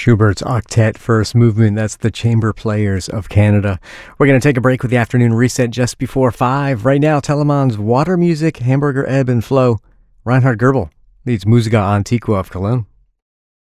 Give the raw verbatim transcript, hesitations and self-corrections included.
Schubert's Octet First Movement. That's the Chamber Players of Canada. We're going to take a break with the afternoon reset just before five. Right now, Telemann's Water Music, Hamburger Ebb and Flow. Reinhard Goebel leads Musica Antiqua of Cologne.